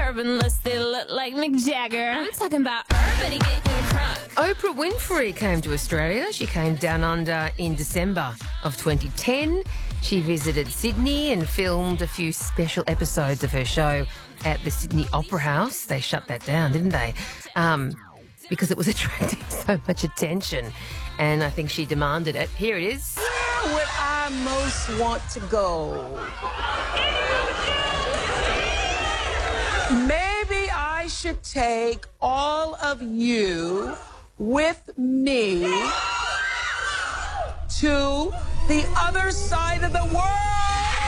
curve unless they look like Mick Jagger. I'm talking about everybody getting crunk. Oprah Winfrey came to Australia. She came down under in December of 2010. She visited Sydney and filmed a few special episodes of her show at the Sydney Opera House. They shut that down, didn't they? Because it was attracting so much attention. And I think she demanded it. Here it is. Where would I most want to go? Maybe I should take all of you with me to the other side of the world.